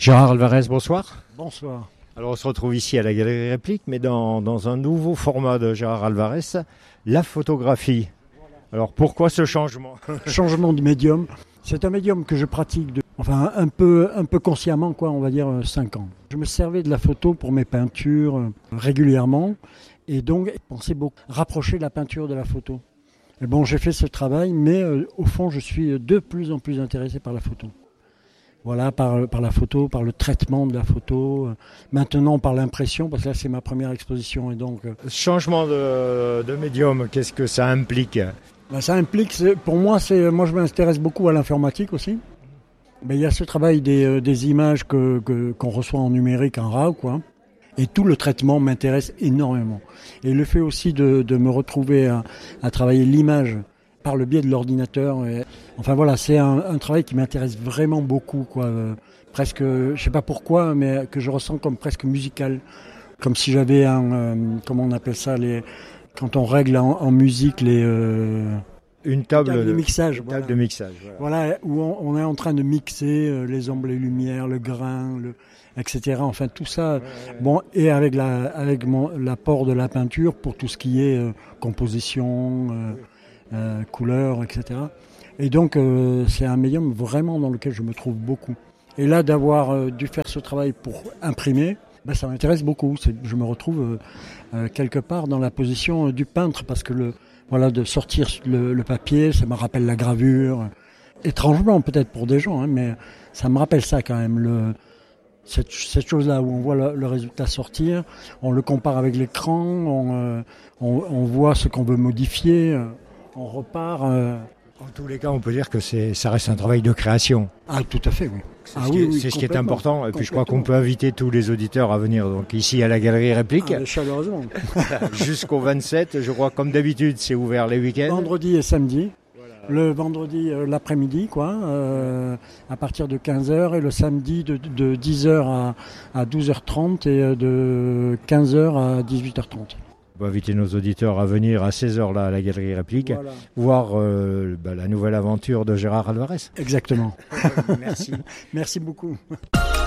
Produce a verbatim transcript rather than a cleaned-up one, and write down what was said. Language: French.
Gérard Alvarez, bonsoir. Bonsoir. Alors on se retrouve ici à la Galerie Réplique, mais dans, dans un nouveau format de Gérard Alvarez, la photographie. Alors pourquoi ce changement ? Changement de médium. C'est un médium que je pratique de, enfin un peu, un peu consciemment, quoi, on va dire cinq ans. Je me servais de la photo pour mes peintures euh, régulièrement et donc je pensais beaucoup rapprocher la peinture de la photo. Et bon, j'ai fait ce travail, mais euh, au fond, je suis de plus en plus intéressé par la photo. Voilà, par, par la photo, par le traitement de la photo, euh, maintenant par l'impression, parce que là c'est ma première exposition. Et donc, euh, Changement de, de médium, qu'est-ce que ça implique ? ben, ça implique, c'est, pour moi, c'est, moi je m'intéresse beaucoup à l'informatique aussi. Ben, il y a ce travail des, euh, des images que, que, qu'on reçoit en numérique, en R A W, quoi. Et tout le traitement m'intéresse énormément. Et le fait aussi de, de me retrouver à, à travailler l'image par le biais de l'ordinateur. Et, enfin voilà, c'est un, un travail qui m'intéresse vraiment beaucoup, quoi. Euh, presque, je sais pas pourquoi, mais que je ressens comme presque musical, comme si j'avais un, euh, comment on appelle ça, les, quand on règle en, en musique les euh, une table, table de, de mixage, une voilà. table de mixage. Voilà, voilà où on, on est en train de mixer euh, les ombres, les lumières, le grain, le, et cetera. Enfin tout ça, ouais, ouais. Bon, et avec la, avec mon, l'apport de la peinture pour tout ce qui est euh, composition. Euh, Euh, couleurs, et cetera. Et donc, euh, c'est un médium vraiment dans lequel je me trouve beaucoup. Et là, d'avoir euh, dû faire ce travail pour imprimer, ben, ça m'intéresse beaucoup. C'est, je me retrouve euh, euh, quelque part dans la position euh, du peintre, parce que le, voilà, de sortir le, le papier, ça me rappelle la gravure. Étrangement, peut-être pour des gens, hein, mais ça me rappelle ça quand même. Le, cette, cette chose-là où on voit le, le résultat sortir, on le compare avec l'écran, on, euh, on, on voit ce qu'on veut modifier. Euh, On repart. Euh... En tous les cas, on peut dire que c'est, ça reste un travail de création. Ah, tout à fait, oui. C'est, ah, ce, qui oui, est, oui, c'est ce qui est important. Et puis, je crois qu'on peut inviter tous les auditeurs à venir donc ici à la Galerie Réplique. Ah, chaleureusement. Jusqu'au vingt-sept. Je crois, comme d'habitude, c'est ouvert les week-ends. Vendredi et samedi. Voilà. Le vendredi, euh, l'après-midi, quoi, euh, à partir de quinze heures. Et le samedi, de, de dix heures à, à douze heures trente et de quinze heures à dix-huit heures trente. On va inviter nos auditeurs à venir à seize heures là à la Galerie Réplique, voilà. voir euh, bah, la nouvelle aventure de Gérard Alvarez. Exactement. Merci. Merci beaucoup.